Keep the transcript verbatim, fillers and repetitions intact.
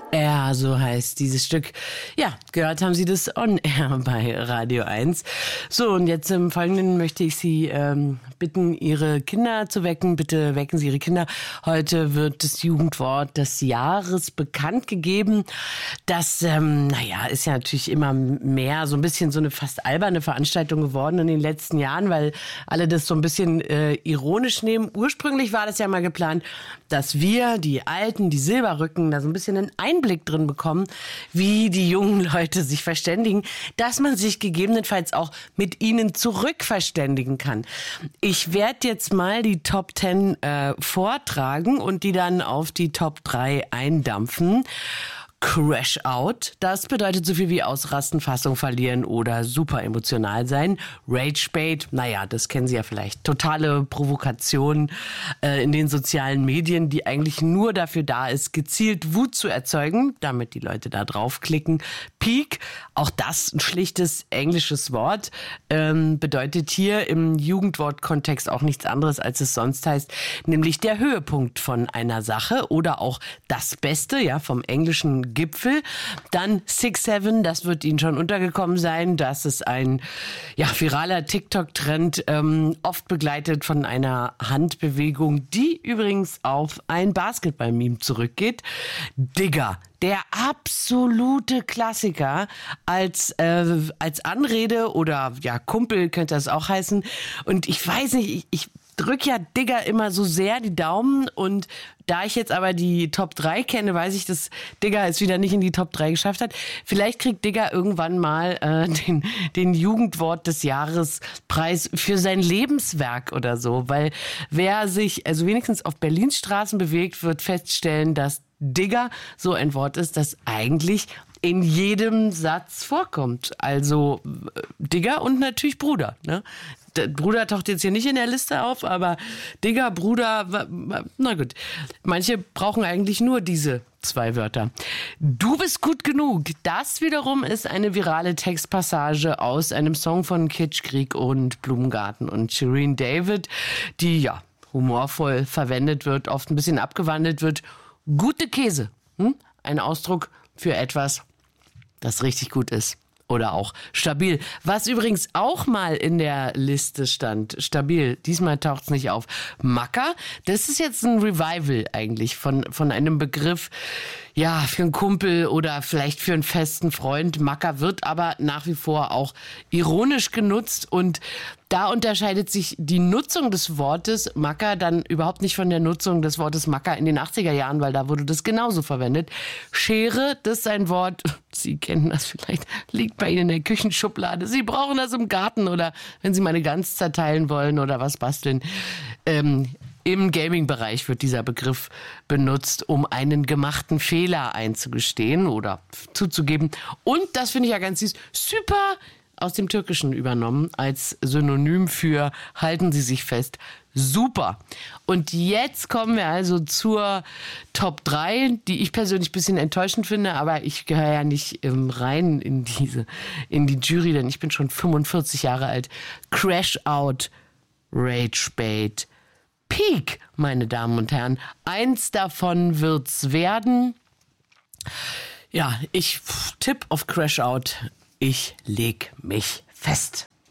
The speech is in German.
Air, so heißt dieses Stück. Ja, gehört haben Sie das On Air bei Radio eins. So, und jetzt im Folgenden möchte ich Sie ähm, bitten, Ihre Kinder zu wecken. Bitte wecken Sie Ihre Kinder. Heute wird das Jugendwort des Jahres bekannt gegeben. Das, ähm, naja, ist ja natürlich immer mehr so ein bisschen so eine fast alberne Veranstaltung geworden in den letzten Jahren, weil alle das so ein bisschen äh, ironisch nehmen. Ursprünglich war das ja mal geplant, dass wir, die Alten, die Silberrücken, da so ein bisschen einen Einblick drin bekommen, wie die jungen Leute sich verständigen, dass man sich gegebenenfalls auch mit ihnen zurückverständigen kann. Ich werde jetzt mal die Top Ten äh, vortragen und die dann auf die Top drei eindampfen. Crash Out, das bedeutet so viel wie ausrasten, Fassung verlieren oder super emotional sein. Rage Bait, naja, das kennen Sie ja vielleicht. Totale Provokation äh, in den sozialen Medien, die eigentlich nur dafür da ist, gezielt Wut zu erzeugen, damit die Leute da draufklicken. Peak, auch das ein schlichtes englisches Wort, ähm, bedeutet hier im Jugendwortkontext auch nichts anderes, als es sonst heißt, nämlich der Höhepunkt von einer Sache oder auch das Beste, ja, vom englischen Gipfel. Dann Six Seven, das wird Ihnen schon untergekommen sein. Das ist ein ja, viraler TikTok-Trend, ähm, oft begleitet von einer Handbewegung, die übrigens auf ein Basketball-Meme zurückgeht. Digger, der absolute Klassiker als äh, als Anrede oder ja Kumpel könnte das auch heißen. Und ich weiß nicht, ich, ich drück ja Digger immer so sehr die Daumen, und da ich jetzt aber die Top drei kenne, weiß ich, dass Digger es wieder nicht in die Top drei geschafft hat. Vielleicht kriegt Digger irgendwann mal äh, den, den Jugendwort des Jahres Preis für sein Lebenswerk oder so, weil wer sich also wenigstens auf Berlins Straßen bewegt, wird feststellen, dass Digger so ein Wort ist, das eigentlich in jedem Satz vorkommt. Also Digger und natürlich Bruder, ne? Der Bruder taucht jetzt hier nicht in der Liste auf, aber Digger, Bruder, na gut. Manche brauchen eigentlich nur diese zwei Wörter. Du bist gut genug. Das wiederum ist eine virale Textpassage aus einem Song von Kitschkrieg und Blumengarten und Shireen David, die ja humorvoll verwendet wird, oft ein bisschen abgewandelt wird. Gute Käse. Hm? Ein Ausdruck für etwas, das richtig gut ist. Oder auch stabil. Was übrigens auch mal in der Liste stand. Stabil. Diesmal taucht es nicht auf. Macker. Das ist jetzt ein Revival eigentlich von, von einem Begriff, ja, für einen Kumpel oder vielleicht für einen festen Freund. Macker wird aber nach wie vor auch ironisch genutzt, und da unterscheidet sich die Nutzung des Wortes Macker dann überhaupt nicht von der Nutzung des Wortes Macker in den achtziger Jahren, weil da wurde das genauso verwendet. Schere, das ist ein Wort, Sie kennen das vielleicht, liegt bei Ihnen in der Küchenschublade. Sie brauchen das im Garten oder wenn Sie mal eine Gans zerteilen wollen oder was basteln. Ähm, Im Gaming-Bereich wird dieser Begriff benutzt, um einen gemachten Fehler einzugestehen oder zuzugeben. Und, das finde ich ja ganz süß, super, aus dem Türkischen übernommen als Synonym für halten Sie sich fest. Super. Und jetzt kommen wir also zur Top drei, die ich persönlich ein bisschen enttäuschend finde, aber ich gehöre ja nicht ähm, rein in diese, in die Jury, denn ich bin schon fünfundvierzig Jahre alt. Crash Out, Rage Bait, Peak, meine Damen und Herren. Eins davon wird's werden. Ja, ich tipp auf Crash Out. Ich leg mich fest.